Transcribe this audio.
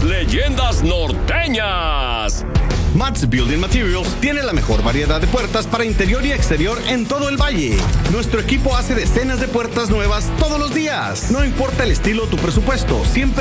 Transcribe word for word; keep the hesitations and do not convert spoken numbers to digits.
leyendas norteñas. Matt's Building Materials tiene la mejor variedad de puertas para interior y exterior en todo el valle. Nuestro equipo hace decenas de puertas nuevas todos los días. No importa el estilo o tu presupuesto, siempre